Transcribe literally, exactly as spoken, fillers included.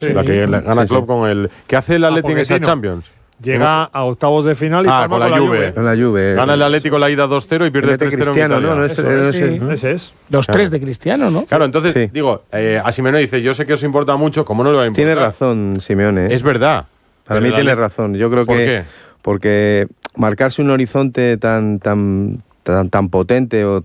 Sí, la que la gana sí, Klopp sí. con el... ¿Qué hace el Ah, Atlético en porque esa sí, no. Champions? Llega a octavos de final y Ah, palma con la Juve. En la Juve. Gana el Atlético la ida dos cero y pierde Mete tres cero en Cristiano, Italia. ¿no? No es- Eso no es, es- sí, ese es. Los Claro. tres de Cristiano, ¿no? Claro, entonces, Sí. digo, eh, a Simeone dice, yo sé que os importa mucho, ¿cómo no le va a importar? Tiene razón, Simeone. ¿eh? Es verdad. Para Pero mí el tiene Atlético- razón. Yo creo ¿Por que qué? porque marcarse un horizonte tan tan tan, tan potente o